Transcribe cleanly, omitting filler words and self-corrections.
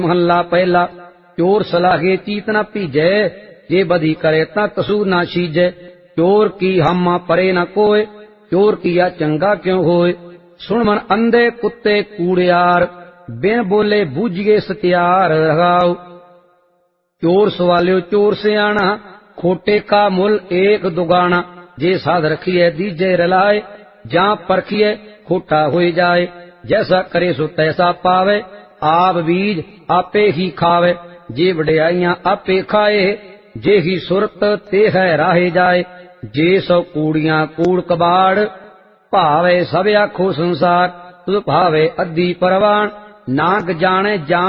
महला पहला। चोर सलाहे चीत न पीजै, जे बदी करे तां कसूर ना शीजै। चोर की हामा परे न कोय, चोर किया चंगा क्यों होए। सुन मन अंधे कुत्ते कूड़ियार, बिन बोले बूझिए सत्यार रगाओ। चोर सवाल्यो चोर सियाणा, खोटे का मुल एक दुगाना। जे साध रखिए दीजे रलाए, जां परखिए खोटा हो जाए। जैसा करे सो तैसा पावे, आप बीज आपे ही खावे। जे वड्याइयां आपे खाए, जे ही सुरत ते है राहे जाए। जे सौ कूड़ियां कूड़ कबाड़, भावे सब आखो संसार। तुझ भावे अद्धी परवान, नाग जाने जान